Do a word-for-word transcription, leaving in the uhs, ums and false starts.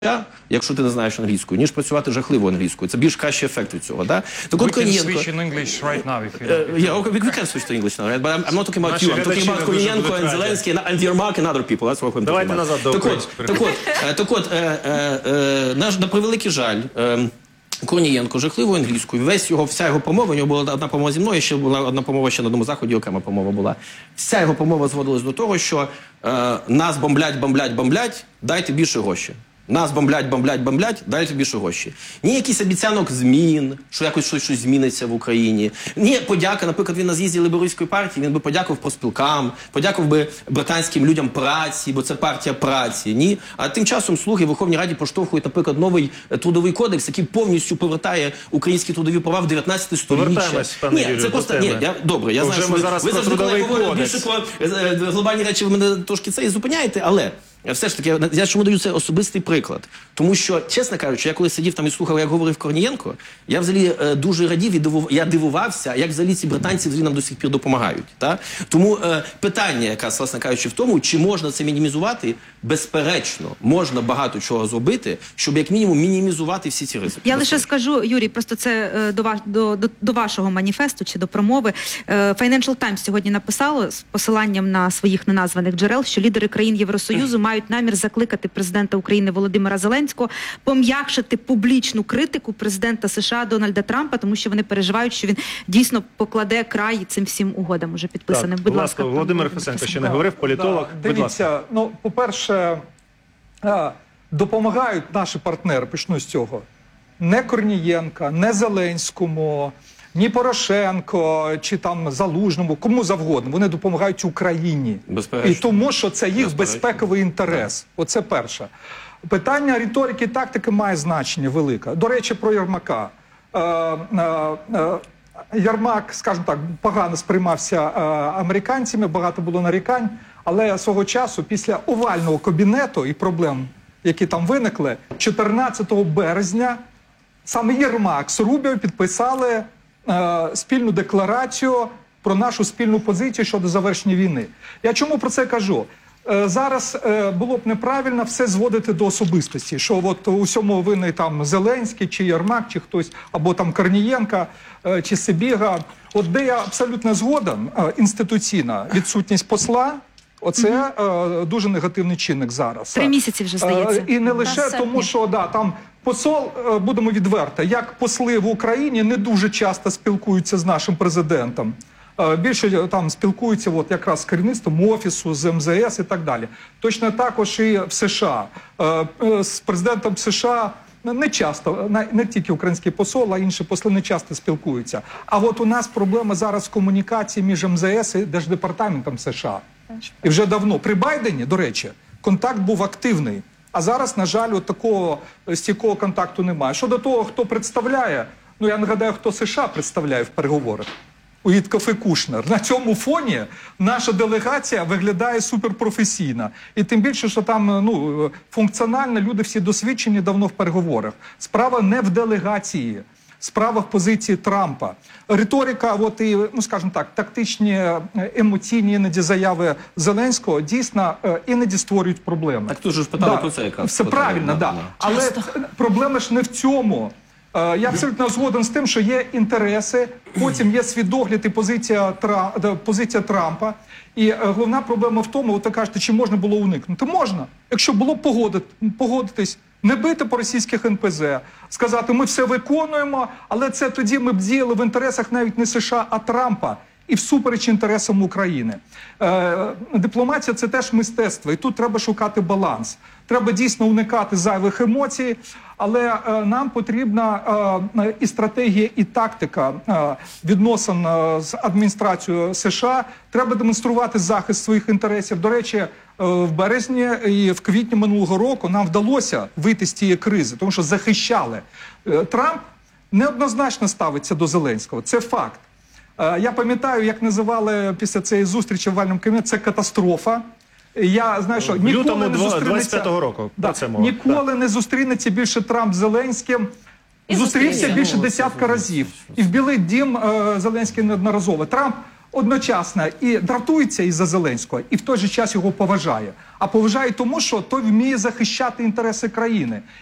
якщо ти не знаєш англійською, ніж працювати жахливо англійською. Це більш кращий ефект від цього, да? Так от Корнієнко... We can switch in English right now, if you like. Uh, yeah, we can switch to English now, right? But I'm, I'm not talking about you. I'm talking about Корнієнко and Zelensky and Yermak and other people. That's what I'm talking about. Так от, так от, так от, наш, на превеликий жаль, Корнієнко жахливою англійською, весь його, вся його промова, у нього була одна промова зі мною, ще була одна промова ще на одному заході, окрема промова була. Вся його промова зводилась до того, що е, нас бомблять, бомблять, бомблять, дайте більше гроші. Нас бомблять, бомблять, бомблять, дайте більше гроші. Ні якийсь обіцянок змін, що якось щось, щось зміниться в Україні. Ні подяка, наприклад, він на з'їзді Лейбористської партії, він би подякував профспілкам, подякував би британським людям праці, бо це партія праці. Ні. А тим часом слуги в Верховній Раді поштовхують, наприклад, новий трудовий кодекс, який повністю повертає українські трудові права в дев'ятнадцяте сторіччя. Повертаємось, пане Юрію, Ні, це просто, ні, я, добре, я знаю, що ви, ви завжди, коли я говорю більше про глобальні речі, ви мене трошки це і зупиняєте, але все ж таки, я чому даю це особистий приклад. Тому що, чесно кажучи, я коли сидів там і слухав, як говорив Корнієнко, я взагалі е, дуже радів і дивув, я дивувався, як взагалі ці британці взагалі нам до сих пір допомагають. Та? Тому е, питання, якраз, власне кажучи, в тому, чи можна це мінімізувати, безперечно, можна багато чого зробити, щоб як мінімум мінімізувати всі ці ризики. Я лише скажу, Юрій, просто це е, до, до, до, до вашого маніфесту чи до промови. Е, Financial Times сьогодні написало з посиланням на своїх неназваних джерел, що лідери країн Євросоюзу мають намір закликати президента України Володимира Зеленського пом'якшити публічну критику президента США Дональда Трампа, тому що вони переживають, що він дійсно покладе край цим всім угодам, уже підписаним. Так, будь ласка, Володимир Фесенко ще не говорив, політолог. Да, дивіться, ну, по-перше, допомагають наші партнери, почну з цього, не Корнієнка, не Зеленському, ні Порошенко, чи там Залужному, кому завгодно. Вони допомагають Україні. І тому, що це їх безпековий інтерес. Оце перше. Питання риторики і тактики має значення велике. До речі, про Єрмака. Е, е, е, Єрмак, скажімо так, погано сприймався е, американцями, багато було нарікань, але свого часу, після овального кабінету і проблем, які там виникли, чотирнадцятого березня саме Єрмак з Рубіо підписали е, спільну декларацію про нашу спільну позицію щодо завершення війни. Я чому про це кажу? Е, зараз е, було б неправильно все зводити до особистості, що от у всьому винний там Зеленський, чи Єрмак, чи хтось, або там Корнієнка, е, чи Сибіга. От де я абсолютно згоден, е, інституційна відсутність посла, оце е, дуже негативний чинник зараз. Три місяці вже, здається. Е, і не лише тому, що да, там посол, е, будемо відверто, як посли в Україні не дуже часто спілкуються з нашим президентом. Е, більше там спілкуються от, якраз з керівництвом Офісу, з ем зе ес і так далі. Точно також і в США. Е, е, з президентом США не часто, не тільки український посол, а інші посли не часто спілкуються. А от у нас проблема зараз в комунікації між ем зе ес і Держдепартаментом США. І вже давно. При Байдені, до речі, контакт був активний. А зараз, на жаль, от такого стійкого контакту немає. Щодо того, хто представляє, ну я нагадаю, хто США представляє в переговорах. Уітков і Кушнер. На цьому фоні наша делегація виглядає суперпрофесійно. І тим більше, що там ну, функціонально люди всі досвідчені давно в переговорах. Справа не в делегації. Справа в позиції Трампа. Риторика, от і, ну скажімо так, тактичні, емоційні іноді заяви Зеленського дійсно іноді створюють проблеми. Так тут же ж питали да, про це якраз. Все правильно, так. Да. Да. Але проблема ж не в цьому. Я абсолютно згоден з тим, що є інтереси, потім є світогляд і позиція, позиція Трампа. І головна проблема в тому, от ви кажете, чи можна було уникнути. Можна, якщо було погодити, погодитись, не бити по російських ен пе зет, сказати, ми все виконуємо, але це тоді ми б діяли в інтересах навіть не США, а Трампа. І всупереч інтересам України. Е, дипломатія – це теж мистецтво, і тут треба шукати баланс. Треба дійсно уникати зайвих емоцій, але е, нам потрібна е, і стратегія, і тактика е, відносин е, з адміністрацією США. Треба демонструвати захист своїх інтересів. До речі, е, в березні і в квітні минулого року нам вдалося вийти з цієї кризи, тому що захищали. Е, Трамп неоднозначно ставиться до Зеленського, це факт. Я пам'ятаю, як називали після цієї зустрічі в овальному кабінеті, це катастрофа. Я знаю, що ніколи не зустрінеться, року, да, ніколи да. не зустрінеться більше Трамп з Зеленським. І зустрівся більше десятка разів. І в Білий дім е, Зеленський неодноразово. Трамп одночасно і дратується із-за Зеленського, і в той же час його поважає. А поважає тому, що той вміє захищати інтереси країни.